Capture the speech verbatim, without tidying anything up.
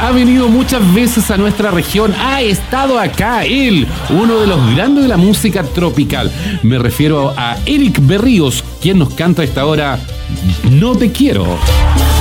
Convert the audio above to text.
ha venido muchas veces a nuestra región, ha estado acá él, uno de los grandes de la música tropical. Me refiero a Eric Berríos, quien nos canta a esta hora No te quiero.